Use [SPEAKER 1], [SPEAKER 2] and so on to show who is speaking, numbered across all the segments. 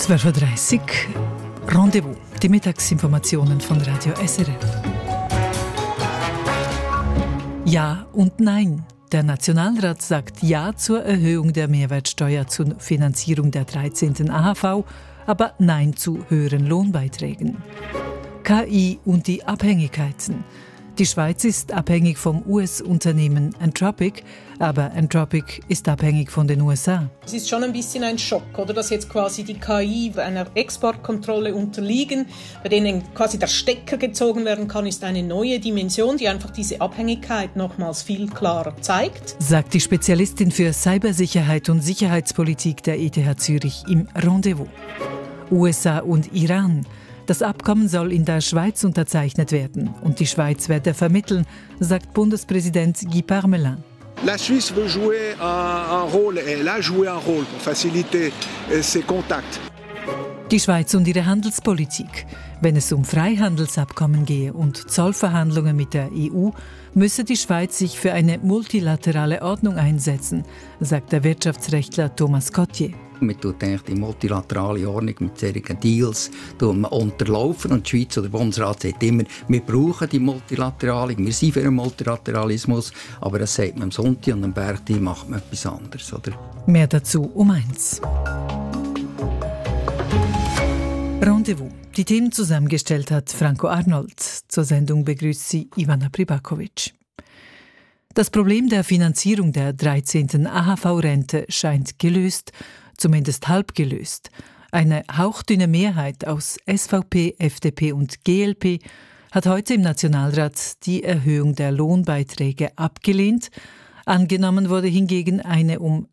[SPEAKER 1] 12.30 Uhr, Rendezvous, die Mittagsinformationen von Radio SRF. Ja und nein. Der Nationalrat sagt Ja zur Erhöhung der Mehrwertsteuer zur Finanzierung der 13. AHV, aber Nein zu höheren Lohnbeiträgen. KI und die Abhängigkeiten. Die Schweiz ist abhängig vom US-Unternehmen Anthropic, aber Anthropic ist abhängig von den USA.
[SPEAKER 2] Es ist schon ein bisschen ein Schock, oder, dass jetzt quasi die KI einer Exportkontrolle unterliegen, bei denen quasi der Stecker gezogen werden kann, ist eine neue Dimension, die einfach diese Abhängigkeit nochmals viel klarer zeigt.
[SPEAKER 1] Sagt die Spezialistin für Cybersicherheit und Sicherheitspolitik der ETH Zürich im Rendezvous. USA und Iran. Das Abkommen soll in der Schweiz unterzeichnet werden und die Schweiz werde vermitteln, sagt Bundespräsident Guy Parmelin.
[SPEAKER 3] La Suisse veut jouer un rôle, elle a joué un rôle pour faciliter ces contacts.
[SPEAKER 1] Die Schweiz und ihre Handelspolitik. Wenn es um Freihandelsabkommen gehe und Zollverhandlungen mit der EU, müsse die Schweiz sich für eine multilaterale Ordnung einsetzen, sagt der Wirtschaftsrechtler Thomas Cottier.
[SPEAKER 4] Man tut eigentlich die multilaterale Ordnung mit solchen Deals unterlaufen. Und die Schweiz oder der Bundesrat sagt immer, wir brauchen die Multilaterale, wir sind für den Multilateralismus, aber das sagt man am Sonntag und am Bergtag macht man etwas anderes. Oder?
[SPEAKER 1] Mehr dazu um 1. Rendezvous. Die Themen zusammengestellt hat Franco Arnold. Zur Sendung begrüßt sie Ivana Pribakovic. Das Problem der Finanzierung der 13. AHV-Rente scheint gelöst, zumindest halb gelöst. Eine hauchdünne Mehrheit aus SVP, FDP und GLP hat heute im Nationalrat die Erhöhung der Lohnbeiträge abgelehnt. Angenommen wurde hingegen eine um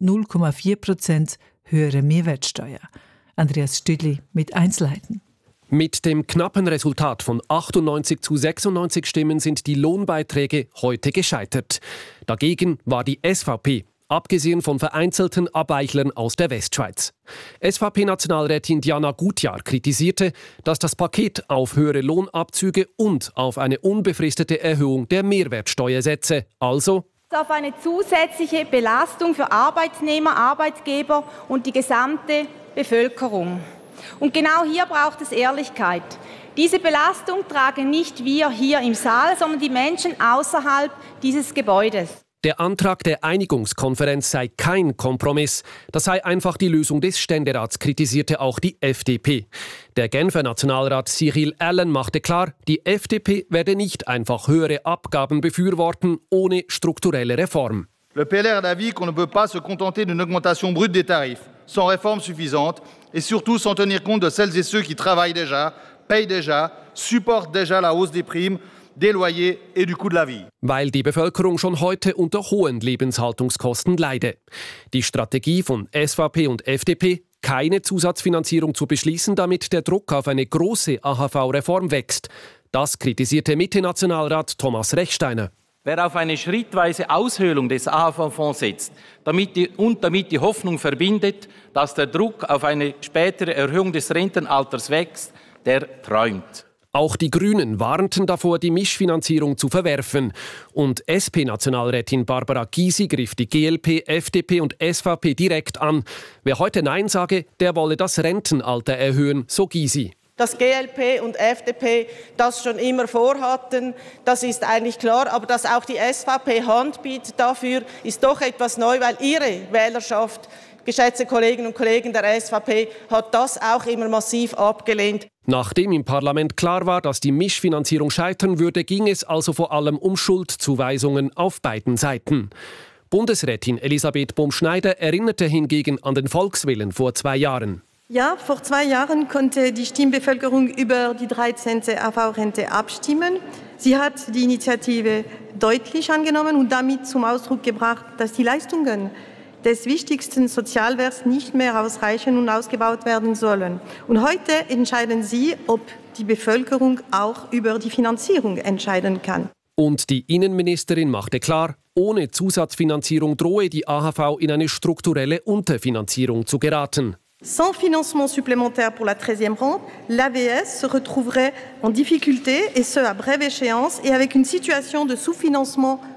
[SPEAKER 1] 0,4% höhere Mehrwertsteuer. Andreas Stüdli mit Einzelheiten.
[SPEAKER 5] Mit dem knappen Resultat von 98 zu 96 Stimmen sind die Lohnbeiträge heute gescheitert. Dagegen war die SVP, abgesehen von vereinzelten Abweichlern aus der Westschweiz. SVP-Nationalrätin Diana Gutjahr kritisierte, dass das Paket auf höhere Lohnabzüge und auf eine unbefristete Erhöhung der Mehrwertsteuer setze, also
[SPEAKER 6] auf eine zusätzliche Belastung für Arbeitnehmer, Arbeitgeber und die gesamte Bevölkerung. Und genau hier braucht es Ehrlichkeit. Diese Belastung tragen nicht wir hier im Saal, sondern die Menschen außerhalb dieses Gebäudes.
[SPEAKER 5] Der Antrag der Einigungskonferenz sei kein Kompromiss. Das sei einfach die Lösung des Ständerats, kritisierte auch die FDP. Der Genfer Nationalrat Cyril Allen machte klar, die FDP werde nicht einfach höhere Abgaben befürworten, ohne strukturelle Reform.
[SPEAKER 7] Le PLR est d'avis qu'on ne peut pas se contenter d'une augmentation brute des tarifs, sans réforme suffisante et surtout sans tenir compte de celles et ceux qui travaillent déjà, payent déjà, supportent déjà la hausse des primes, des loyers et du coût de la vie.
[SPEAKER 5] Weil die Bevölkerung schon heute unter hohen Lebenshaltungskosten leide. Die Strategie von SVP und FDP, keine Zusatzfinanzierung zu beschließen, damit der Druck auf eine große AHV-Reform wächst. Das kritisierte Mitte-Nationalrat Thomas Rechsteiner.
[SPEAKER 8] Wer auf eine schrittweise Aushöhlung des AHV-Fonds setzt, damit die Hoffnung verbindet, dass der Druck auf eine spätere Erhöhung des Rentenalters wächst, der träumt.
[SPEAKER 5] Auch die Grünen warnten davor, die Mischfinanzierung zu verwerfen. Und SP-Nationalrätin Barbara Gysi griff die GLP, FDP und SVP direkt an. Wer heute Nein sage, der wolle das Rentenalter erhöhen, so Gysi.
[SPEAKER 9] Dass GLP und FDP das schon immer vorhatten, das ist eigentlich klar. Aber dass auch die SVP Hand bietet dafür, ist doch etwas neu, weil ihre Wählerschaft, geschätzte Kolleginnen und Kollegen der SVP, hat das auch immer massiv abgelehnt.
[SPEAKER 5] Nachdem im Parlament klar war, dass die Mischfinanzierung scheitern würde, ging es also vor allem um Schuldzuweisungen auf beiden Seiten. Bundesrätin Elisabeth Bumschneider erinnerte hingegen an den Volkswillen vor 2 Jahren.
[SPEAKER 10] Ja, vor 2 Jahren konnte die Stimmbevölkerung über die 13. AV-Rente abstimmen. Sie hat die Initiative deutlich angenommen und damit zum Ausdruck gebracht, dass die Leistungen des wichtigsten Sozialwerts nicht mehr ausreichen und ausgebaut werden sollen. Und heute entscheiden Sie, ob die Bevölkerung auch über die Finanzierung entscheiden kann.
[SPEAKER 5] Und die Innenministerin machte klar, ohne Zusatzfinanzierung drohe die AHV in eine strukturelle Unterfinanzierung zu geraten.
[SPEAKER 10] Sans financement supplémentaire pour la 13e rente, l'AVS se retrouverait en difficulté, et ce à brève échéance, et avec une situation de sous-financement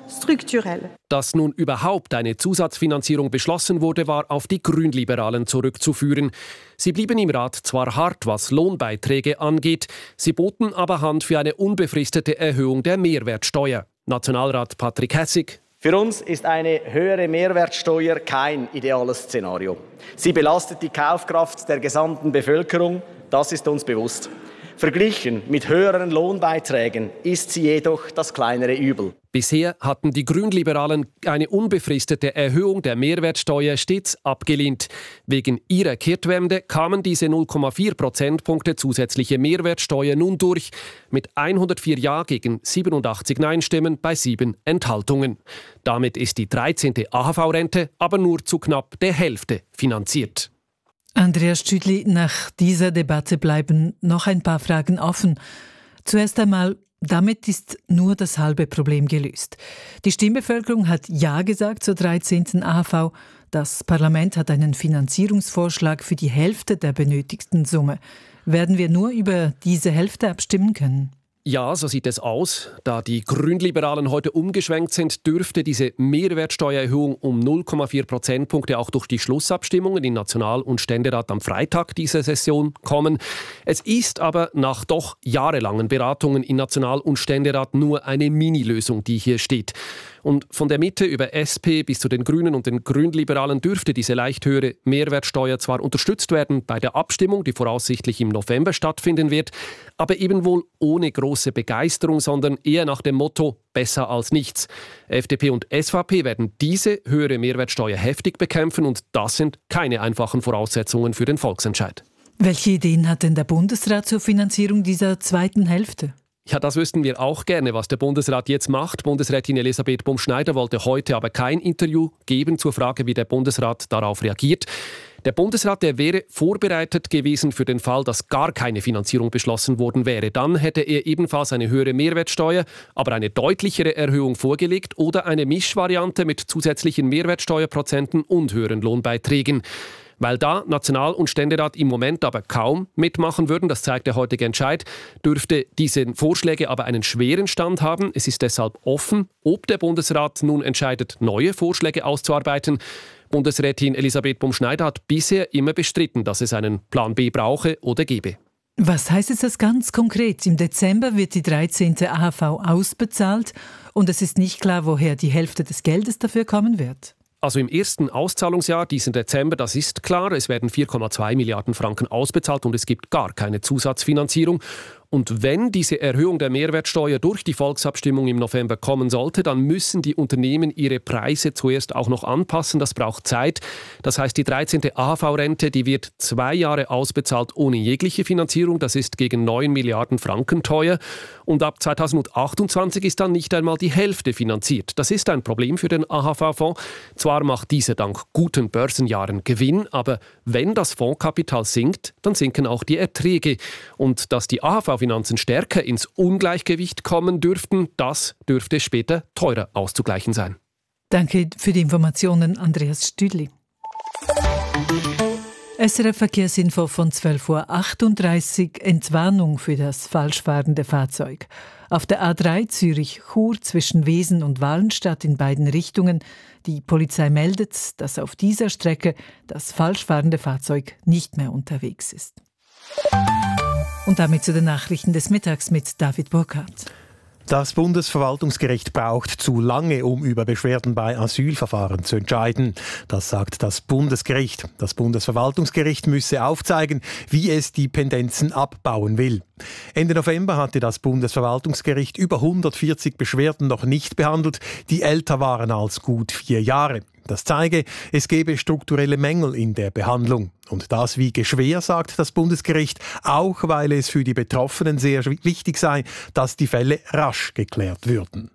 [SPEAKER 10] strukturell.
[SPEAKER 5] Dass nun überhaupt eine Zusatzfinanzierung beschlossen wurde, war auf die Grünliberalen zurückzuführen. Sie blieben im Rat zwar hart, was Lohnbeiträge angeht, sie boten aber Hand für eine unbefristete Erhöhung der Mehrwertsteuer. Nationalrat Patrick Hässig:
[SPEAKER 11] Für uns ist eine höhere Mehrwertsteuer kein ideales Szenario. Sie belastet die Kaufkraft der gesamten Bevölkerung, das ist uns bewusst. Verglichen mit höheren Lohnbeiträgen ist sie jedoch das kleinere Übel.
[SPEAKER 5] Bisher hatten die Grünliberalen eine unbefristete Erhöhung der Mehrwertsteuer stets abgelehnt. Wegen ihrer Kehrtwende kamen diese 0,4 Prozentpunkte zusätzliche Mehrwertsteuer nun durch, mit 104 Ja gegen 87 Nein-Stimmen bei 7 Enthaltungen. Damit ist die 13. AHV-Rente aber nur zu knapp der Hälfte finanziert.
[SPEAKER 1] Andreas Stüdli, nach dieser Debatte bleiben noch ein paar Fragen offen. Zuerst einmal, damit ist nur das halbe Problem gelöst. Die Stimmbevölkerung hat Ja gesagt zur 13. AHV. Das Parlament hat einen Finanzierungsvorschlag für die Hälfte der benötigten Summe. Werden wir nur über diese Hälfte abstimmen können?
[SPEAKER 5] Ja, so sieht es aus. Da die Grünliberalen heute umgeschwenkt sind, dürfte diese Mehrwertsteuererhöhung um 0,4 Prozentpunkte auch durch die Schlussabstimmungen in National- und Ständerat am Freitag dieser Session kommen. Es ist aber nach doch jahrelangen Beratungen in National- und Ständerat nur eine Mini-Lösung, die hier steht. Und von der Mitte über SP bis zu den Grünen und den Grünliberalen dürfte diese leicht höhere Mehrwertsteuer zwar unterstützt werden bei der Abstimmung, die voraussichtlich im November stattfinden wird, aber eben wohl ohne große Begeisterung, sondern eher nach dem Motto besser als nichts. FDP und SVP werden diese höhere Mehrwertsteuer heftig bekämpfen und das sind keine einfachen Voraussetzungen für den Volksentscheid.
[SPEAKER 1] Welche Ideen hat denn der Bundesrat zur Finanzierung dieser zweiten Hälfte?
[SPEAKER 5] Ja, das wüssten wir auch gerne, was der Bundesrat jetzt macht. Bundesrätin Elisabeth Bumschneider wollte heute aber kein Interview geben zur Frage, wie der Bundesrat darauf reagiert. Der Bundesrat, der wäre vorbereitet gewesen für den Fall, dass gar keine Finanzierung beschlossen worden wäre. Dann hätte er ebenfalls eine höhere Mehrwertsteuer, aber eine deutlichere Erhöhung vorgelegt oder eine Mischvariante mit zusätzlichen Mehrwertsteuerprozenten und höheren Lohnbeiträgen. Weil da National- und Ständerat im Moment aber kaum mitmachen würden, das zeigt der heutige Entscheid, dürfte diese Vorschläge aber einen schweren Stand haben. Es ist deshalb offen, ob der Bundesrat nun entscheidet, neue Vorschläge auszuarbeiten. Bundesrätin Elisabeth Bumschneider hat bisher immer bestritten, dass es einen Plan B brauche oder gebe.
[SPEAKER 1] Was heißt jetzt das ganz konkret? Im Dezember wird die 13. AHV ausbezahlt und es ist nicht klar, woher die Hälfte des Geldes dafür kommen wird.
[SPEAKER 5] Also im ersten Auszahlungsjahr, diesen Dezember, das ist klar, es werden 4,2 Milliarden Franken ausbezahlt und es gibt gar keine Zusatzfinanzierung. Und wenn diese Erhöhung der Mehrwertsteuer durch die Volksabstimmung im November kommen sollte, dann müssen die Unternehmen ihre Preise zuerst auch noch anpassen. Das braucht Zeit. Das heißt, die 13. AHV-Rente, die wird 2 Jahre ausbezahlt ohne jegliche Finanzierung. Das ist gegen 9 Milliarden Franken teuer. Und ab 2028 ist dann nicht einmal die Hälfte finanziert. Das ist ein Problem für den AHV-Fonds. Zwar macht dieser dank guten Börsenjahren Gewinn, aber wenn das Fondskapital sinkt, dann sinken auch die Erträge. Und dass die AHV-Finanzen stärker ins Ungleichgewicht kommen dürften, das dürfte später teurer auszugleichen sein.
[SPEAKER 1] Danke für die Informationen, Andreas Stüdli. SRF Verkehrsinfo von 12.38 Uhr, Entwarnung für das falsch fahrende Fahrzeug. Auf der A3 Zürich-Chur zwischen Wesen und Walenstadt in beiden Richtungen. Die Polizei meldet, dass auf dieser Strecke das falsch fahrende Fahrzeug nicht mehr unterwegs ist. Und damit zu den Nachrichten des Mittags mit David Burkhardt.
[SPEAKER 12] Das Bundesverwaltungsgericht braucht zu lange, um über Beschwerden bei Asylverfahren zu entscheiden. Das sagt das Bundesgericht. Das Bundesverwaltungsgericht müsse aufzeigen, wie es die Pendenzen abbauen will. Ende November hatte das Bundesverwaltungsgericht über 140 Beschwerden noch nicht behandelt, die älter waren als gut 4 Jahre. Das zeige, es gebe strukturelle Mängel in der Behandlung. Und das wiege schwer, sagt das Bundesgericht, auch weil es für die Betroffenen sehr wichtig sei, dass die Fälle rasch geklärt würden.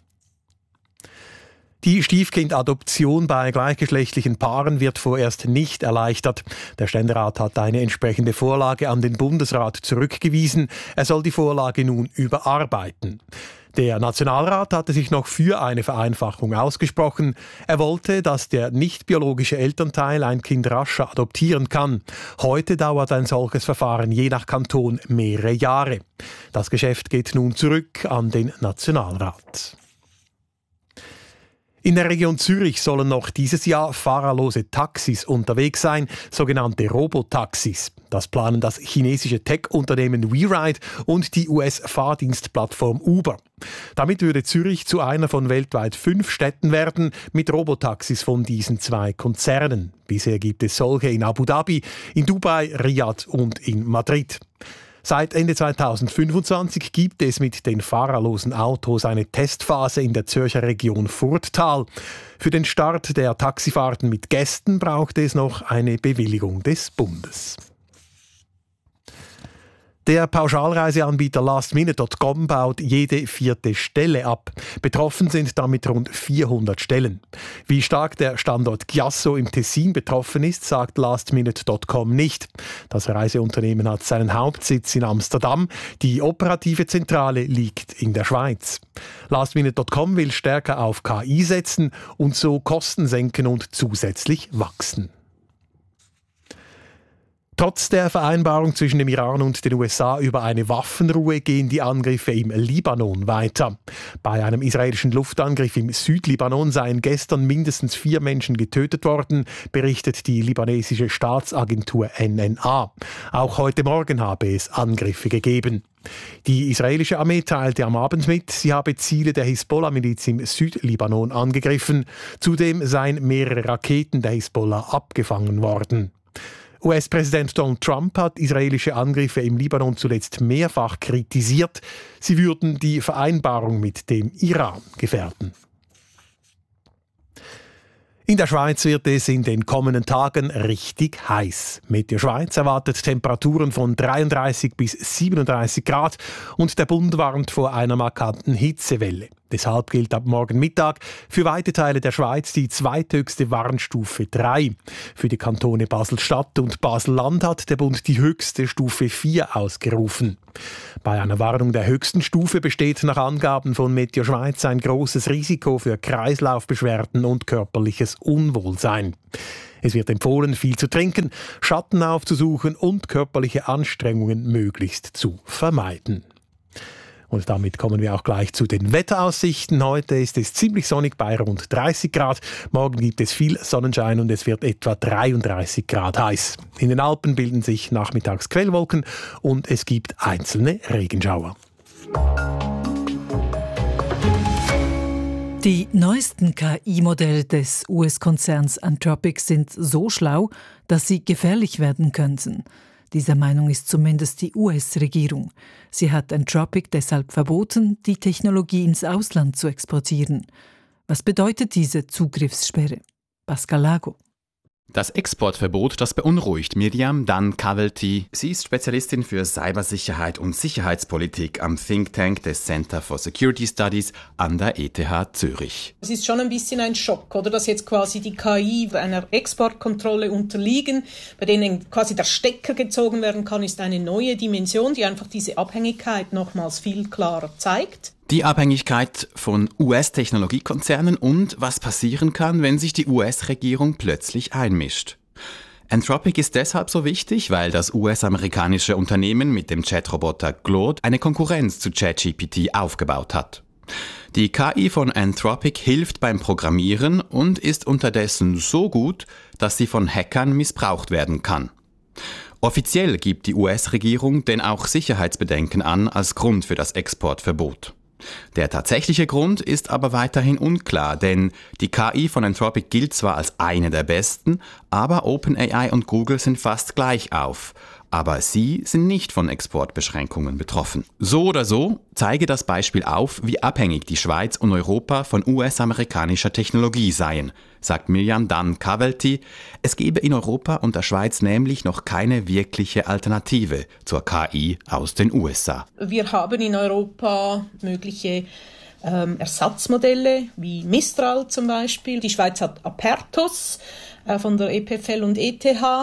[SPEAKER 12] Die Stiefkindadoption bei gleichgeschlechtlichen Paaren wird vorerst nicht erleichtert. Der Ständerat hat eine entsprechende Vorlage an den Bundesrat zurückgewiesen. Er soll die Vorlage nun überarbeiten. Der Nationalrat hatte sich noch für eine Vereinfachung ausgesprochen. Er wollte, dass der nicht-biologische Elternteil ein Kind rascher adoptieren kann. Heute dauert ein solches Verfahren je nach Kanton mehrere Jahre. Das Geschäft geht nun zurück an den Nationalrat. In der Region Zürich sollen noch dieses Jahr fahrerlose Taxis unterwegs sein, sogenannte Robotaxis. Das planen das chinesische Tech-Unternehmen WeRide und die US-Fahrdienstplattform Uber. Damit würde Zürich zu einer von weltweit 5 Städten werden mit Robotaxis von diesen 2 Konzernen. Bisher gibt es solche in Abu Dhabi, in Dubai, Riyadh und in Madrid. Seit Ende 2025 gibt es mit den fahrerlosen Autos eine Testphase in der Zürcher Region Furttal. Für den Start der Taxifahrten mit Gästen braucht es noch eine Bewilligung des Bundes. Der Pauschalreiseanbieter lastminute.com baut jede 4. Stelle ab. Betroffen sind damit rund 400 Stellen. Wie stark der Standort Chiasso im Tessin betroffen ist, sagt lastminute.com nicht. Das Reiseunternehmen hat seinen Hauptsitz in Amsterdam. Die operative Zentrale liegt in der Schweiz. Lastminute.com will stärker auf KI setzen und so Kosten senken und zusätzlich wachsen. Trotz der Vereinbarung zwischen dem Iran und den USA über eine Waffenruhe gehen die Angriffe im Libanon weiter. Bei einem israelischen Luftangriff im Südlibanon seien gestern mindestens 4 Menschen getötet worden, berichtet die libanesische Staatsagentur NNA. Auch heute Morgen habe es Angriffe gegeben. Die israelische Armee teilte am Abend mit, sie habe Ziele der Hisbollah-Miliz im Südlibanon angegriffen. Zudem seien mehrere Raketen der Hisbollah abgefangen worden. US-Präsident Donald Trump hat israelische Angriffe im Libanon zuletzt mehrfach kritisiert. Sie würden die Vereinbarung mit dem Iran gefährden. In der Schweiz wird es in den kommenden Tagen richtig heiß. Meteo Schweiz erwartet Temperaturen von 33 bis 37 Grad und der Bund warnt vor einer markanten Hitzewelle. Deshalb gilt ab morgen Mittag für weite Teile der Schweiz die zweithöchste Warnstufe 3. Für die Kantone Basel-Stadt und Basel-Land hat der Bund die höchste Stufe 4 ausgerufen. Bei einer Warnung der höchsten Stufe besteht nach Angaben von Meteo Schweiz ein großes Risiko für Kreislaufbeschwerden und körperliches Unwohlsein. Es wird empfohlen, viel zu trinken, Schatten aufzusuchen und körperliche Anstrengungen möglichst zu vermeiden. Und damit kommen wir auch gleich zu den Wetteraussichten. Heute ist es ziemlich sonnig bei rund 30 Grad. Morgen gibt es viel Sonnenschein und es wird etwa 33 Grad heiß. In den Alpen bilden sich nachmittags Quellwolken und es gibt einzelne Regenschauer.
[SPEAKER 1] Die neuesten KI-Modelle des US-Konzerns Anthropic sind so schlau, dass sie gefährlich werden könnten. Dieser Meinung ist zumindest die US-Regierung. Sie hat Anthropic deshalb verboten, die Technologie ins Ausland zu exportieren. Was bedeutet diese Zugriffssperre? Pascal Lago.
[SPEAKER 13] Das Exportverbot, das beunruhigt Miriam Dan-Cavelty. Sie ist Spezialistin für Cybersicherheit und Sicherheitspolitik am Think Tank des Center for Security Studies an der ETH Zürich.
[SPEAKER 2] Es ist schon ein bisschen ein Schock, oder, dass jetzt quasi die KI einer Exportkontrolle unterliegen, bei denen quasi der Stecker gezogen werden kann, ist eine neue Dimension, die einfach diese Abhängigkeit nochmals viel klarer zeigt.
[SPEAKER 13] Die Abhängigkeit von US-Technologiekonzernen und was passieren kann, wenn sich die US-Regierung plötzlich einmischt. Anthropic ist deshalb so wichtig, weil das US-amerikanische Unternehmen mit dem Chatroboter Claude eine Konkurrenz zu ChatGPT aufgebaut hat. Die KI von Anthropic hilft beim Programmieren und ist unterdessen so gut, dass sie von Hackern missbraucht werden kann. Offiziell gibt die US-Regierung denn auch Sicherheitsbedenken an als Grund für das Exportverbot. Der tatsächliche Grund ist aber weiterhin unklar, denn die KI von Anthropic gilt zwar als eine der besten, aber OpenAI und Google sind fast gleich auf. Aber sie sind nicht von Exportbeschränkungen betroffen. So oder so zeige das Beispiel auf, wie abhängig die Schweiz und Europa von US-amerikanischer Technologie seien, sagt Miriam Dan-Cavelty. Es gebe in Europa und der Schweiz nämlich noch keine wirkliche Alternative zur KI aus den USA.
[SPEAKER 2] Wir haben in Europa mögliche Ersatzmodelle wie Mistral zum Beispiel. Die Schweiz hat Apertos von der EPFL und ETH.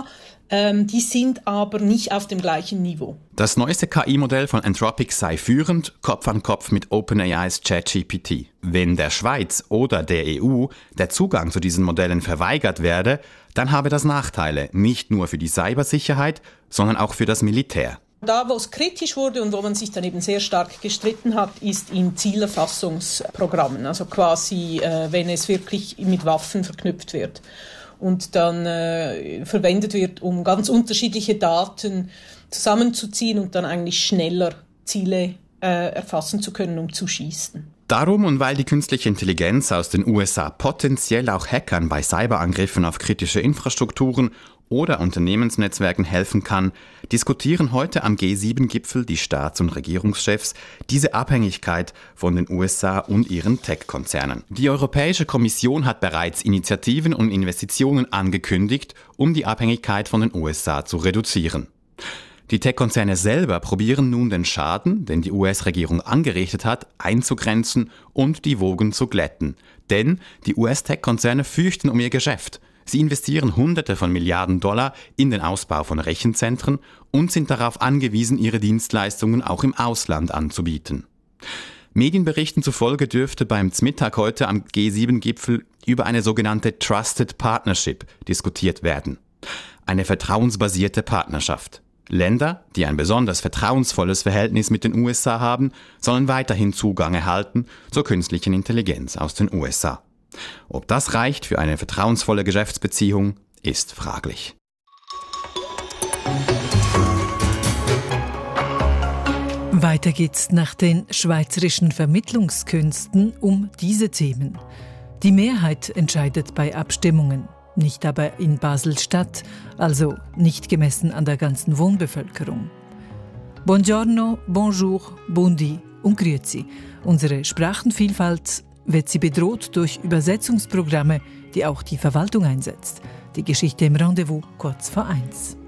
[SPEAKER 2] Die sind aber nicht auf dem gleichen Niveau.
[SPEAKER 13] Das neueste KI-Modell von Anthropic sei führend, Kopf an Kopf mit OpenAIs ChatGPT. Wenn der Schweiz oder der EU der Zugang zu diesen Modellen verweigert werde, dann habe das Nachteile, nicht nur für die Cybersicherheit, sondern auch für das Militär.
[SPEAKER 2] Da, wo es kritisch wurde und wo man sich dann eben sehr stark gestritten hat, ist in Zielerfassungsprogrammen, also quasi, wenn es wirklich mit Waffen verknüpft wird und dann verwendet wird, um ganz unterschiedliche Daten zusammenzuziehen und dann eigentlich schneller Ziele erfassen zu können, um zu schießen.
[SPEAKER 13] Darum und weil die künstliche Intelligenz aus den USA potenziell auch Hackern bei Cyberangriffen auf kritische Infrastrukturen oder Unternehmensnetzwerken helfen kann, diskutieren heute am G7-Gipfel die Staats- und Regierungschefs diese Abhängigkeit von den USA und ihren Tech-Konzernen. Die Europäische Kommission hat bereits Initiativen und Investitionen angekündigt, um die Abhängigkeit von den USA zu reduzieren. Die Tech-Konzerne selber probieren nun den Schaden, den die US-Regierung angerichtet hat, einzugrenzen und die Wogen zu glätten. Denn die US-Tech-Konzerne fürchten um ihr Geschäft. Sie investieren Hunderte von Milliarden $, in den Ausbau von Rechenzentren und sind darauf angewiesen, ihre Dienstleistungen auch im Ausland anzubieten. Medienberichten zufolge dürfte beim Mittag heute am G7-Gipfel über eine sogenannte Trusted Partnership diskutiert werden. Eine vertrauensbasierte Partnerschaft. Länder, die ein besonders vertrauensvolles Verhältnis mit den USA haben, sollen weiterhin Zugang erhalten zur künstlichen Intelligenz aus den USA. Ob das reicht für eine vertrauensvolle Geschäftsbeziehung, ist fraglich.
[SPEAKER 1] Weiter geht's nach den schweizerischen Vermittlungskünsten um diese Themen. Die Mehrheit entscheidet bei Abstimmungen, nicht aber in Basel-Stadt, also nicht gemessen an der ganzen Wohnbevölkerung. Buongiorno, bonjour, buondì und grüezi. Unsere Sprachenvielfalt wird sie bedroht durch Übersetzungsprogramme, die auch die Verwaltung einsetzt. Die Geschichte im Rendezvous kurz vor 1.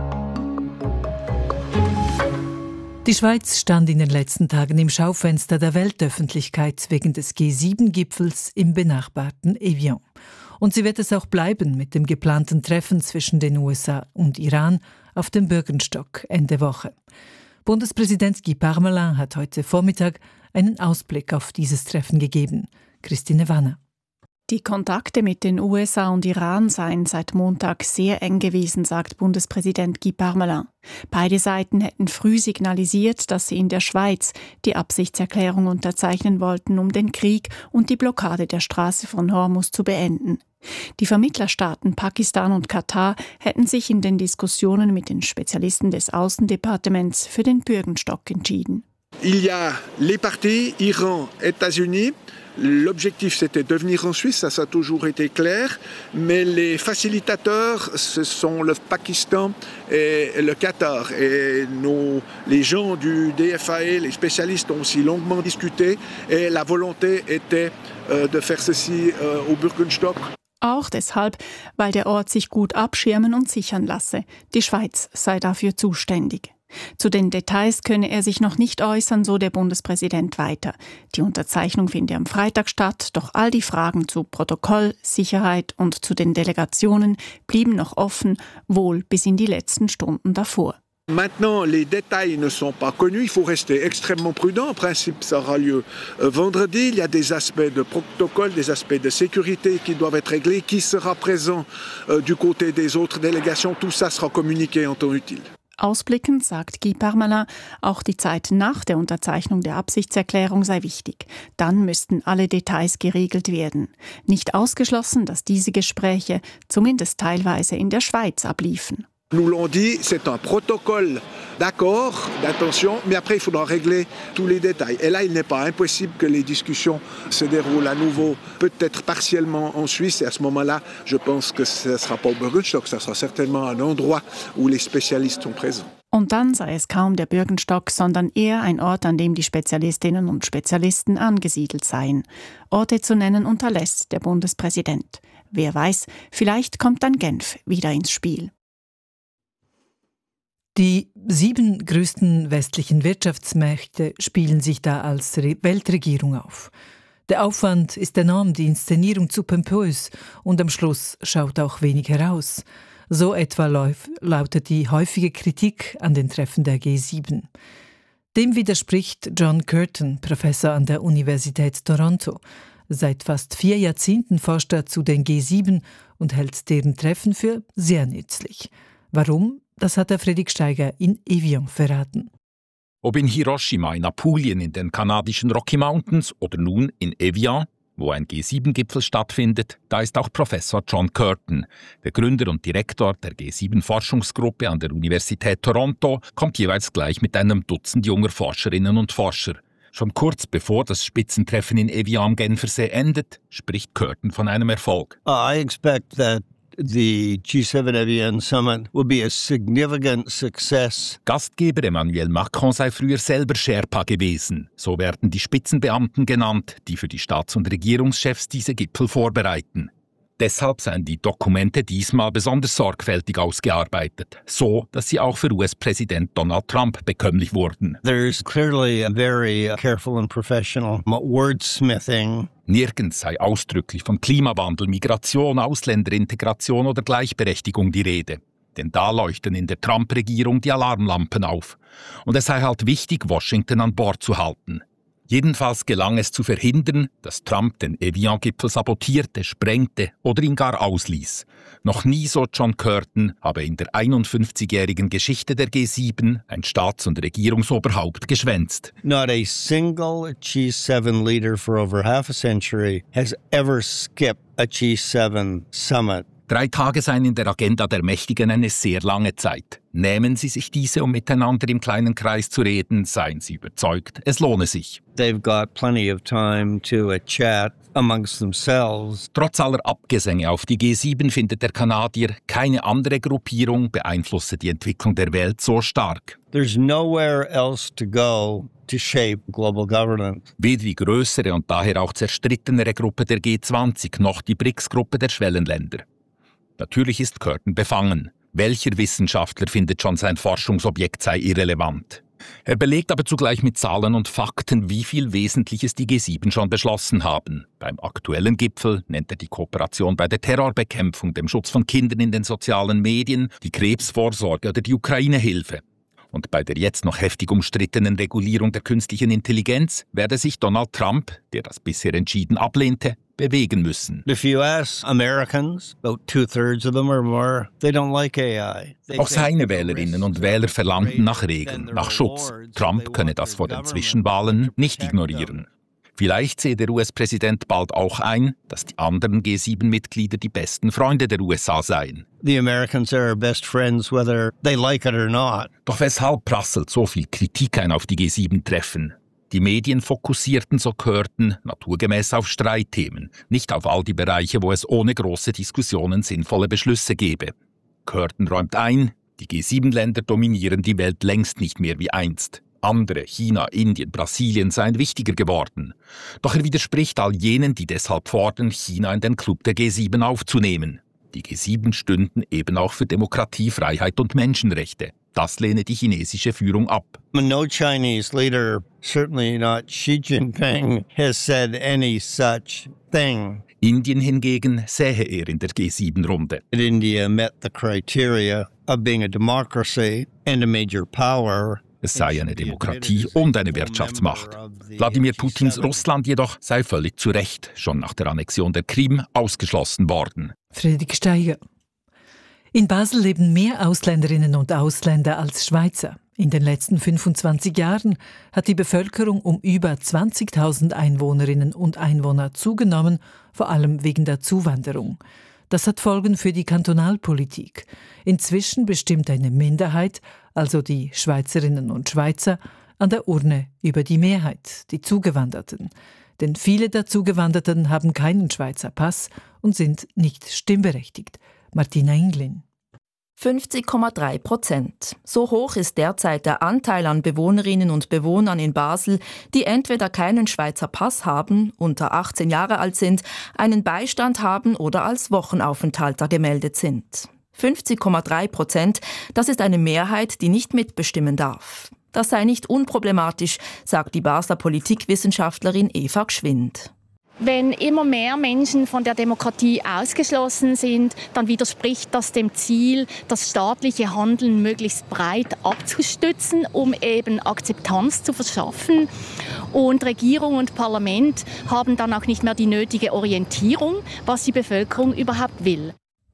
[SPEAKER 1] Die Schweiz stand in den letzten Tagen im Schaufenster der Weltöffentlichkeit wegen des G7-Gipfels im benachbarten Evian. Und sie wird es auch bleiben mit dem geplanten Treffen zwischen den USA und Iran auf dem Bürgenstock Ende Woche. Bundespräsident Guy Parmelin hat heute Vormittag einen Ausblick auf dieses Treffen gegeben. Christine Wanner.
[SPEAKER 14] Die Kontakte mit den USA und Iran seien seit Montag sehr eng gewesen, sagt Bundespräsident Guy Parmelin. Beide Seiten hätten früh signalisiert, dass sie in der Schweiz die Absichtserklärung unterzeichnen wollten, um den Krieg und die Blockade der Straße von Hormuz zu beenden. Die Vermittlerstaaten Pakistan und Katar hätten sich in den Diskussionen mit den Spezialisten des Außendepartements für den Bürgenstock entschieden.
[SPEAKER 3] Il y a les partis, Iran, États-Unis. L'objectif, c'était de venir en Suisse, ça a toujours été clair, mais les facilitateurs, ce sont le Pakistan et le Qatar. Et les gens du DFAE, les spécialistes ont aussi longuement discuté et la volonté était de faire ceci au Bürgenstock.
[SPEAKER 14] Auch deshalb, weil der Ort sich gut abschirmen und sichern lasse. Die Schweiz sei dafür zuständig. Zu den Details könne er sich noch nicht äußern, so der Bundespräsident weiter. Die Unterzeichnung finde am Freitag statt, doch all die Fragen zu Protokoll, Sicherheit und zu den Delegationen blieben noch offen, wohl bis in die letzten Stunden davor.
[SPEAKER 3] Maintenant, les détails ne sont pas connus. Il faut rester extrêmement prudent. En principe, ça aura lieu vendredi. Il y a des aspects de protocole, des aspects de sécurité qui doivent être réglés. Qui sera présent du côté des autres délégations? Tout ça sera communiqué en temps utile.
[SPEAKER 14] Ausblickend sagt Guy Parmelin, auch die Zeit nach der Unterzeichnung der Absichtserklärung sei wichtig. Dann müssten alle Details geregelt werden. Nicht ausgeschlossen, dass diese Gespräche zumindest teilweise in der Schweiz abliefen.
[SPEAKER 3] Nous l'ont dit, c'est un protocole d'accord, d'intention, mais après il faudra régler tous les détails. Et là, il n'est pas impossible que les discussions se déroulent à nouveau, peut-être partiellement en Suisse. Et à ce moment-là, je pense que ce ne sera pas au Bürgenstock, ça sera certainement un endroit où les spécialistes sont présents.
[SPEAKER 14] Und dann sei es kaum der Bürgenstock, sondern eher ein Ort, an dem die Spezialistinnen und Spezialisten angesiedelt seien. Orte zu nennen unterlässt der Bundespräsident. Wer weiß, vielleicht kommt dann Genf wieder ins Spiel.
[SPEAKER 1] Die 7 größten westlichen Wirtschaftsmächte spielen sich da als Weltregierung auf. Der Aufwand ist enorm, die Inszenierung zu pompös und am Schluss schaut auch wenig heraus. So etwa lautet die häufige Kritik an den Treffen der G7. Dem widerspricht John Curtin, Professor an der Universität Toronto. Seit fast 4 Jahrzehnten forscht er zu den G7 und hält deren Treffen für sehr nützlich. Warum? Das hat der Fredrik Steiger in Evian verraten.
[SPEAKER 15] Ob in Hiroshima, in Apulien, in den kanadischen Rocky Mountains oder nun in Evian, wo ein G7-Gipfel stattfindet, da ist auch Professor John Curtin, der Gründer und Direktor der G7-Forschungsgruppe an der Universität Toronto, kommt jeweils gleich mit einem Dutzend junger Forscherinnen und Forscher. Schon kurz bevor das Spitzentreffen in Evian am Genfersee endet, spricht Curtin von einem Erfolg.
[SPEAKER 16] I expect that the G7 Evian Summit will be a significant success.
[SPEAKER 15] Gastgeber Emmanuel Macron sei früher selber Sherpa gewesen. So werden die Spitzenbeamten genannt, die für die Staats- und Regierungschefs diese Gipfel vorbereiten. Deshalb seien die Dokumente diesmal besonders sorgfältig ausgearbeitet, so dass sie auch für US-Präsident Donald Trump bekömmlich wurden.
[SPEAKER 16] There's clearly a very careful and professional wordsmithing.
[SPEAKER 15] Nirgends sei ausdrücklich von Klimawandel, Migration, Ausländerintegration oder Gleichberechtigung die Rede. Denn da leuchten in der Trump-Regierung die Alarmlampen auf. Und es sei halt wichtig, Washington an Bord zu halten. Jedenfalls gelang es zu verhindern, dass Trump den Evian-Gipfel sabotierte, sprengte oder ihn gar ausließ. Noch nie, so John Curtin, habe in der 51-jährigen Geschichte der G7 ein Staats- und Regierungsoberhaupt geschwänzt.
[SPEAKER 16] Not a single G7 leader for over half a century has ever skipped a G7 summit.
[SPEAKER 15] 3 Tage seien in der Agenda der Mächtigen eine sehr lange Zeit. Nehmen Sie sich diese, um miteinander im kleinen Kreis zu reden, seien Sie überzeugt, es lohne sich.
[SPEAKER 16] They've got plenty of time to chat amongst themselves.
[SPEAKER 15] Trotz aller Abgesänge auf die G7 findet der Kanadier, keine andere Gruppierung beeinflusse die Entwicklung der Welt so stark.
[SPEAKER 16] There's nowhere else to go to shape global governance.
[SPEAKER 15] Weder die größere und daher auch zerstrittenere Gruppe der G20 noch die BRICS-Gruppe der Schwellenländer. Natürlich ist Curtin befangen. Welcher Wissenschaftler findet schon, sein Forschungsobjekt sei irrelevant? Er belegt aber zugleich mit Zahlen und Fakten, wie viel Wesentliches die G7 schon beschlossen haben. Beim aktuellen Gipfel nennt er die Kooperation bei der Terrorbekämpfung, dem Schutz von Kindern in den sozialen Medien, die Krebsvorsorge oder die Ukraine-Hilfe. Und bei der jetzt noch heftig umstrittenen Regulierung der künstlichen Intelligenz werde sich Donald Trump, der das bisher entschieden ablehnte, bewegen müssen.
[SPEAKER 16] If you ask Americans, about 2/3 of them or more, they don't like AI.
[SPEAKER 15] Auch seine Wählerinnen und Wähler verlangten nach Regeln, nach Schutz. Trump könne das vor den Zwischenwahlen nicht ignorieren. Vielleicht sehe der US-Präsident bald auch ein, dass die anderen G7-Mitglieder die besten Freunde der USA seien.
[SPEAKER 16] The Americans are our best friends, whether they like it or not.
[SPEAKER 15] Doch weshalb prasselt so viel Kritik ein auf die G7-Treffen? Die Medien fokussierten, so Curtin, naturgemäß auf Streitthemen, nicht auf all die Bereiche, wo es ohne große Diskussionen sinnvolle Beschlüsse gäbe. Curtin räumt ein, die G7-Länder dominieren die Welt längst nicht mehr wie einst. Andere, China, Indien, Brasilien, seien wichtiger geworden. Doch er widerspricht all jenen, die deshalb fordern, China in den Club der G7 aufzunehmen. Die G7 stünden eben auch für Demokratie, Freiheit und Menschenrechte. Das lehne die chinesische Führung ab.
[SPEAKER 16] No Chinese leader, certainly not Xi Jinping, has said any such thing.
[SPEAKER 15] Indien hingegen sähe er in der G7-Runde.
[SPEAKER 16] India met the criteria of being a democracy and a major power.
[SPEAKER 15] Es sei eine Demokratie und eine Wirtschaftsmacht. Wladimir Putins Russland jedoch sei völlig zu Recht schon nach der Annexion der Krim ausgeschlossen worden.
[SPEAKER 1] Fredrik Steiger. In Basel leben mehr Ausländerinnen und Ausländer als Schweizer. In den letzten 25 Jahren hat die Bevölkerung um über 20.000 Einwohnerinnen und Einwohner zugenommen, vor allem wegen der Zuwanderung. Das hat Folgen für die Kantonalpolitik. Inzwischen bestimmt eine Minderheit, also die Schweizerinnen und Schweizer, an der Urne über die Mehrheit, die Zugewanderten. Denn viele der Zugewanderten haben keinen Schweizer Pass und sind nicht stimmberechtigt. Martina Inglin.
[SPEAKER 17] 50,3%. So hoch ist derzeit der Anteil an Bewohnerinnen und Bewohnern in Basel, die entweder keinen Schweizer Pass haben, unter 18 Jahre alt sind, einen Beistand haben oder als Wochenaufenthalter gemeldet sind. 50,3%, das ist eine Mehrheit, die nicht mitbestimmen darf. Das sei nicht unproblematisch, sagt die Basler Politikwissenschaftlerin Eva Gschwind.
[SPEAKER 18] Wenn immer mehr Menschen von der Demokratie ausgeschlossen sind, dann widerspricht das dem Ziel, das staatliche Handeln möglichst breit abzustützen, um eben Akzeptanz zu verschaffen. Und Regierung und Parlament haben dann auch nicht mehr die nötige Orientierung, was die Bevölkerung überhaupt will.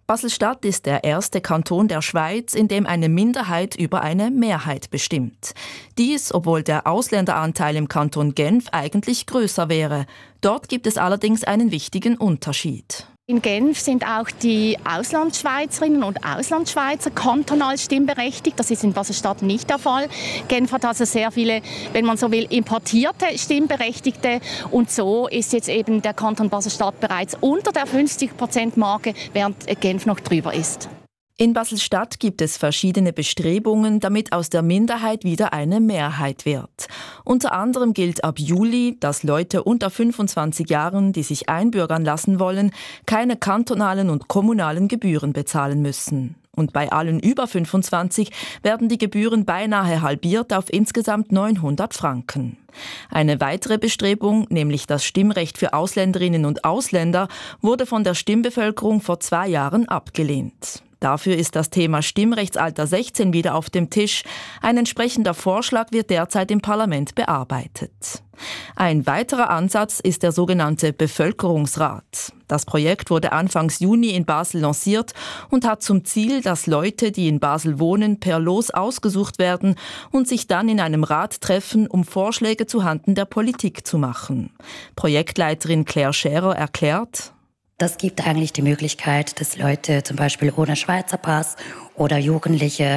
[SPEAKER 17] Basel-Stadt ist der erste Kanton der Schweiz, in dem eine Minderheit über eine Mehrheit bestimmt. Dies, obwohl der Ausländeranteil im Kanton Genf eigentlich größer wäre. Dort gibt es allerdings einen wichtigen Unterschied.
[SPEAKER 18] In Genf sind auch die Auslandschweizerinnen und Auslandschweizer kantonal stimmberechtigt. Das ist in Basel-Stadt nicht der Fall. Genf hat also sehr viele, wenn man so will, importierte Stimmberechtigte. Und so ist jetzt eben der Kanton Basel-Stadt bereits unter der 50%-Marke, während Genf noch drüber ist.
[SPEAKER 17] In Basel-Stadt gibt es verschiedene Bestrebungen, damit aus der Minderheit wieder eine Mehrheit wird. Unter anderem gilt ab Juli, dass Leute unter 25 Jahren, die sich einbürgern lassen wollen, keine kantonalen und kommunalen Gebühren bezahlen müssen. Und bei allen über 25 werden die Gebühren beinahe halbiert auf insgesamt 900 Franken. Eine weitere Bestrebung, nämlich das Stimmrecht für Ausländerinnen und Ausländer, wurde von der Stimmbevölkerung vor 2 Jahren abgelehnt. Dafür ist das Thema Stimmrechtsalter 16 wieder auf dem Tisch. Ein entsprechender Vorschlag wird derzeit im Parlament bearbeitet. Ein weiterer Ansatz ist der sogenannte Bevölkerungsrat. Das Projekt wurde Anfangs Juni in Basel lanciert und hat zum Ziel, dass Leute, die in Basel wohnen, per Los ausgesucht werden und sich dann in einem Rat treffen, um Vorschläge zuhanden der Politik zu machen. Projektleiterin Claire Scherer erklärt:
[SPEAKER 19] Das gibt eigentlich die Möglichkeit, dass Leute zum Beispiel ohne Schweizer Pass oder Jugendliche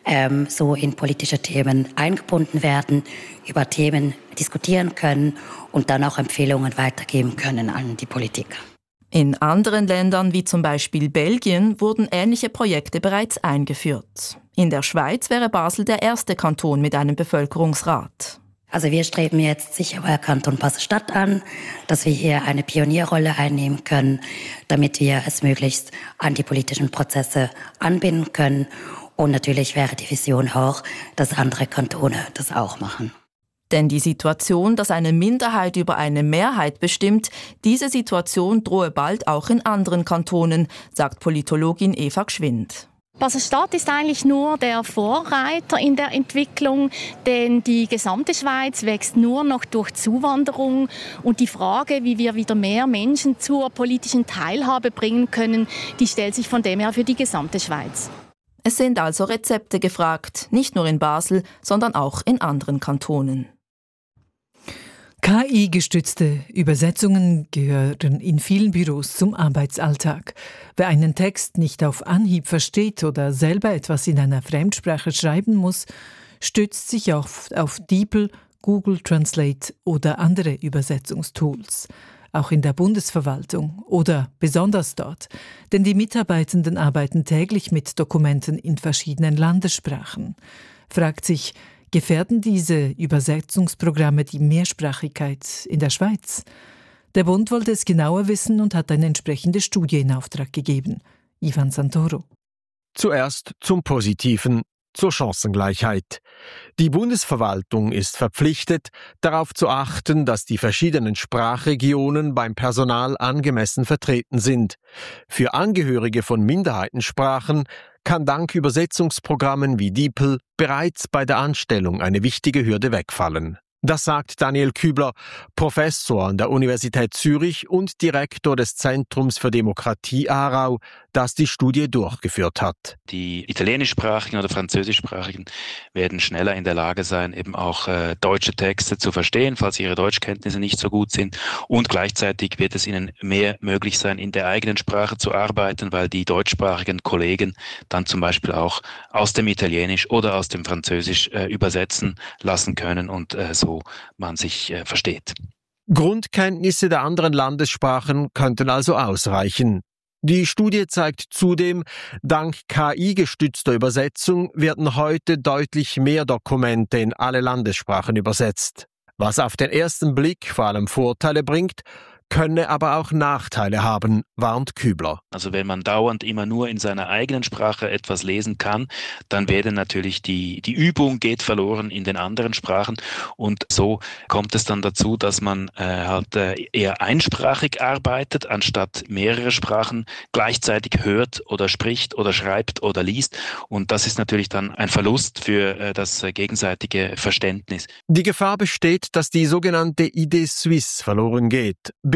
[SPEAKER 19] so in politische Themen eingebunden werden, über Themen diskutieren können und dann auch Empfehlungen weitergeben können an die Politik.
[SPEAKER 17] In anderen Ländern, wie zum Beispiel Belgien, wurden ähnliche Projekte bereits eingeführt. In der Schweiz wäre Basel der erste Kanton mit einem Bevölkerungsrat.
[SPEAKER 19] Also wir streben jetzt sicher bei Kanton Basel-Stadt an, dass wir hier eine Pionierrolle einnehmen können, damit wir es möglichst an die politischen Prozesse anbinden können. Und natürlich wäre die Vision auch, dass andere Kantone das auch machen.
[SPEAKER 17] Denn die Situation, dass eine Minderheit über eine Mehrheit bestimmt, diese Situation drohe bald auch in anderen Kantonen, sagt Politologin Eva Gschwind.
[SPEAKER 18] Basel-Stadt ist eigentlich nur der Vorreiter in der Entwicklung, denn die gesamte Schweiz wächst nur noch durch Zuwanderung. Und die Frage, wie wir wieder mehr Menschen zur politischen Teilhabe bringen können, die stellt sich von dem her für die gesamte Schweiz.
[SPEAKER 17] Es sind also Rezepte gefragt, nicht nur in Basel, sondern auch in anderen Kantonen.
[SPEAKER 1] KI-gestützte Übersetzungen gehören in vielen Büros zum Arbeitsalltag. Wer einen Text nicht auf Anhieb versteht oder selber etwas in einer Fremdsprache schreiben muss, stützt sich auf DeepL, Google Translate oder andere Übersetzungstools. Auch in der Bundesverwaltung oder besonders dort, denn die Mitarbeitenden arbeiten täglich mit Dokumenten in verschiedenen Landessprachen. Fragt sich, gefährden diese Übersetzungsprogramme die Mehrsprachigkeit in der Schweiz? Der Bund wollte es genauer wissen und hat eine entsprechende Studie in Auftrag gegeben. Ivan Santoro.
[SPEAKER 20] Zuerst zum Positiven, zur Chancengleichheit. Die Bundesverwaltung ist verpflichtet, darauf zu achten, dass die verschiedenen Sprachregionen beim Personal angemessen vertreten sind. Für Angehörige von Minderheitensprachen kann dank Übersetzungsprogrammen wie DeepL bereits bei der Anstellung eine wichtige Hürde wegfallen. Das sagt Daniel Kübler, Professor an der Universität Zürich und Direktor des Zentrums für Demokratie Aarau, das die Studie durchgeführt hat.
[SPEAKER 21] Die italienischsprachigen oder französischsprachigen werden schneller in der Lage sein, eben auch deutsche Texte zu verstehen, falls ihre Deutschkenntnisse nicht so gut sind. Und gleichzeitig wird es ihnen mehr möglich sein, in der eigenen Sprache zu arbeiten, weil die deutschsprachigen Kollegen dann zum Beispiel auch aus dem Italienisch oder aus dem Französisch übersetzen lassen können und so man sich versteht.
[SPEAKER 20] Grundkenntnisse der anderen Landessprachen könnten also ausreichen. Die Studie zeigt zudem, dank KI-gestützter Übersetzung werden heute deutlich mehr Dokumente in alle Landessprachen übersetzt. Was auf den ersten Blick vor allem Vorteile bringt, könne aber auch Nachteile haben, warnt Kübler.
[SPEAKER 21] Also wenn man dauernd immer nur in seiner eigenen Sprache etwas lesen kann, dann werden natürlich die Übung geht verloren in den anderen Sprachen und so kommt es dann dazu, dass man eher einsprachig arbeitet, anstatt mehrere Sprachen gleichzeitig hört oder spricht oder schreibt oder liest und das ist natürlich dann ein Verlust für das gegenseitige Verständnis.
[SPEAKER 20] Die Gefahr besteht, dass die sogenannte Idee Suisse verloren geht.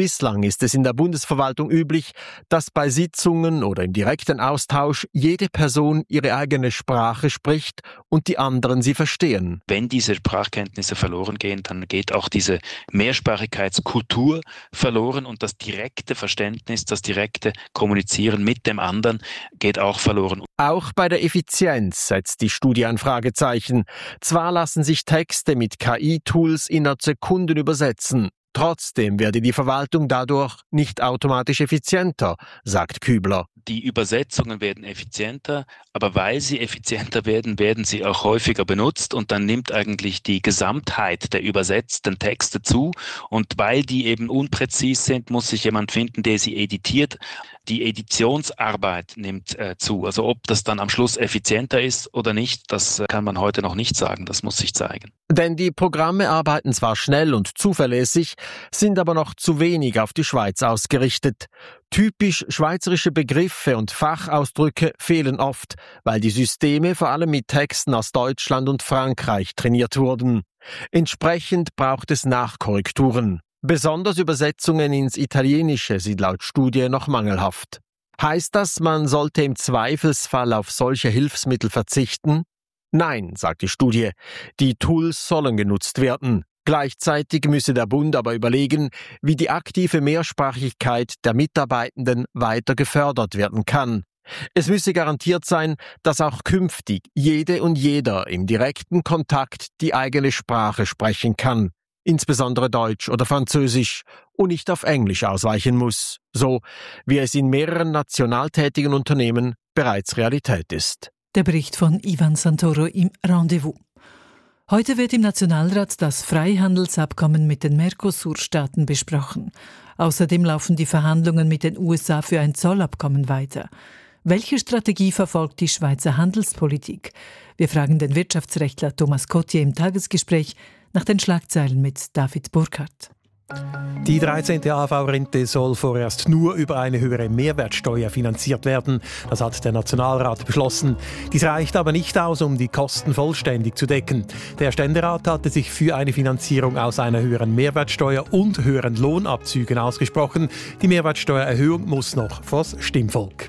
[SPEAKER 20] Bislang ist es in der Bundesverwaltung üblich, dass bei Sitzungen oder im direkten Austausch jede Person ihre eigene Sprache spricht und die anderen sie verstehen.
[SPEAKER 21] Wenn diese Sprachkenntnisse verloren gehen, dann geht auch diese Mehrsprachigkeitskultur verloren und das direkte Verständnis, das direkte Kommunizieren mit dem anderen geht auch verloren.
[SPEAKER 20] Auch bei der Effizienz setzt die Studie ein Fragezeichen. Zwar lassen sich Texte mit KI-Tools innerhalb Sekunden übersetzen. Trotzdem werde die Verwaltung dadurch nicht automatisch effizienter, sagt Kübler.
[SPEAKER 21] Die Übersetzungen werden effizienter, aber weil sie effizienter werden, werden sie auch häufiger benutzt und dann nimmt eigentlich die Gesamtheit der übersetzten Texte zu und weil die eben unpräzis sind, muss sich jemand finden, der sie editiert. Die Editionsarbeit nimmt zu. Also ob das dann am Schluss effizienter ist oder nicht, das kann man heute noch nicht sagen, das muss sich zeigen.
[SPEAKER 20] Denn die Programme arbeiten zwar schnell und zuverlässig, sind aber noch zu wenig auf die Schweiz ausgerichtet. Typisch schweizerische Begriffe und Fachausdrücke fehlen oft, weil die Systeme vor allem mit Texten aus Deutschland und Frankreich trainiert wurden. Entsprechend braucht es Nachkorrekturen. Besonders Übersetzungen ins Italienische sind laut Studie noch mangelhaft. Heißt das, man sollte im Zweifelsfall auf solche Hilfsmittel verzichten? Nein, sagt die Studie. Die Tools sollen genutzt werden. Gleichzeitig müsse der Bund aber überlegen, wie die aktive Mehrsprachigkeit der Mitarbeitenden weiter gefördert werden kann. Es müsse garantiert sein, dass auch künftig jede und jeder im direkten Kontakt die eigene Sprache sprechen kann, insbesondere Deutsch oder Französisch, und nicht auf Englisch ausweichen muss, so wie es in mehreren national tätigen Unternehmen bereits Realität ist.
[SPEAKER 1] Der Bericht von Ivan Santoro im Rendezvous. Heute wird im Nationalrat das Freihandelsabkommen mit den Mercosur-Staaten besprochen. Außerdem laufen die Verhandlungen mit den USA für ein Zollabkommen weiter. Welche Strategie verfolgt die Schweizer Handelspolitik? Wir fragen den Wirtschaftsrechtler Thomas Cottier im Tagesgespräch nach den Schlagzeilen mit David Burkhardt.
[SPEAKER 12] Die 13. AHV-Rente soll vorerst nur über eine höhere Mehrwertsteuer finanziert werden. Das hat der Nationalrat beschlossen. Dies reicht aber nicht aus, um die Kosten vollständig zu decken. Der Ständerat hatte sich für eine Finanzierung aus einer höheren Mehrwertsteuer und höheren Lohnabzügen ausgesprochen. Die Mehrwertsteuererhöhung muss noch vors Stimmvolk.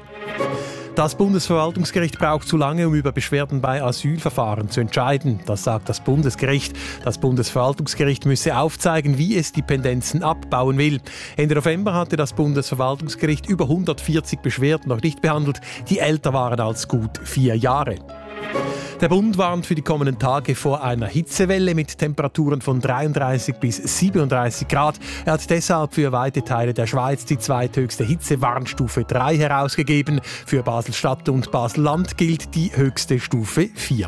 [SPEAKER 12] Das Bundesverwaltungsgericht braucht zu lange, um über Beschwerden bei Asylverfahren zu entscheiden. Das sagt das Bundesgericht. Das Bundesverwaltungsgericht müsse aufzeigen, wie es die Pendenzen abbauen will. Ende November hatte das Bundesverwaltungsgericht über 140 Beschwerden noch nicht behandelt, die älter waren als gut 4 Jahre. Der Bund warnt für die kommenden Tage vor einer Hitzewelle mit Temperaturen von 33 bis 37 Grad. Er hat deshalb für weite Teile der Schweiz die zweithöchste Hitzewarnstufe 3 herausgegeben. Für Basel-Stadt und Basel-Land gilt die höchste Stufe 4.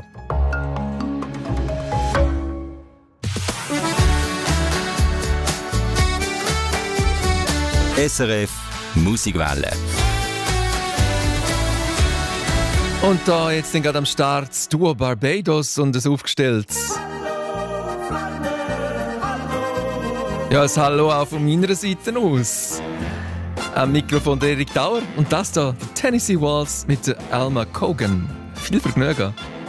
[SPEAKER 4] SRF Musikwelle.
[SPEAKER 22] Und da jetzt gerade am Start das Duo Barbados und das aufgestelltes. Ja, ein Hallo auch von meiner Seite aus. Am Mikrofon der Erik Dauer und das da, der Tennessee Waltz mit der Alma Cogan. Viel Vergnügen.